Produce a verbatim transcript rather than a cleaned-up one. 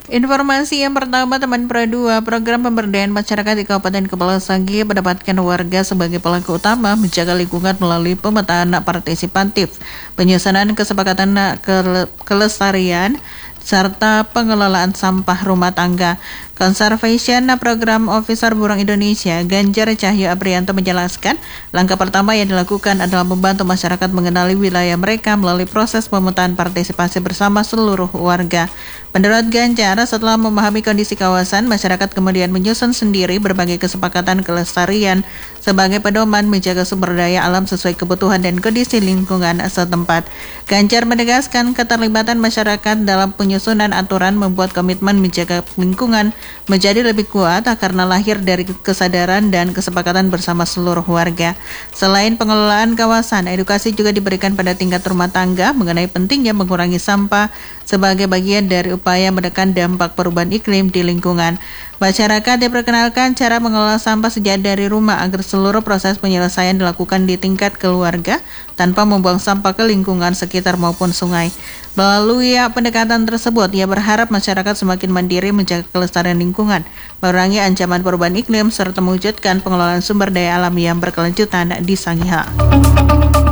Informasi yang pertama, teman Pro dua, program pemberdayaan masyarakat di Kabupaten Kepala Sagi mendapatkan warga sebagai pelaku utama menjaga lingkungan melalui pemetaan partisipatif, penyusunan kesepakatan kelestarian, serta pengelolaan sampah rumah tangga. Conservation Program Officer Burung Indonesia, Ganjar Cahyo Aprianto menjelaskan, langkah pertama yang dilakukan adalah membantu masyarakat mengenali wilayah mereka melalui proses pemetaan partisipasi bersama seluruh warga. Menurut Ganjar, setelah memahami kondisi kawasan, masyarakat kemudian menyusun sendiri berbagai kesepakatan kelestarian sebagai pedoman menjaga sumber daya alam sesuai kebutuhan dan kondisi lingkungan setempat. Ganjar menegaskan keterlibatan masyarakat dalam penyusunan aturan membuat komitmen menjaga lingkungan menjadi lebih kuat karena lahir dari kesadaran dan kesepakatan bersama seluruh warga. Selain pengelolaan kawasan, edukasi juga diberikan pada tingkat rumah tangga mengenai pentingnya mengurangi sampah sebagai bagian dari upaya menekan dampak perubahan iklim di lingkungan. Masyarakat diperkenalkan cara mengelola sampah sejak dari rumah agar seluruh proses penyelesaian dilakukan di tingkat keluarga tanpa membuang sampah ke lingkungan sekitar maupun sungai. Melalui pendekatan tersebut, ia berharap masyarakat semakin mandiri menjaga kelestarian lingkungan, mengurangi ancaman perubahan iklim, serta mewujudkan pengelolaan sumber daya alam yang berkelanjutan di Sangihe.